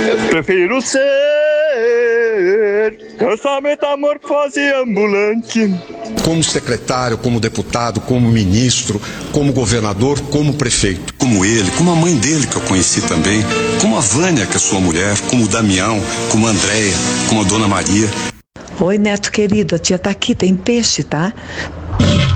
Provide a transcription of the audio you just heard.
Prefiro ser essa metamorfose ambulante. Como secretário, como deputado, como ministro, como governador, como prefeito. Como ele, como a mãe dele que eu conheci também, como a Vânia, que é sua mulher, como o Damião, como a Andréia, como a Dona Maria. Oi, neto querido, a tia tá aqui, tem peixe, tá?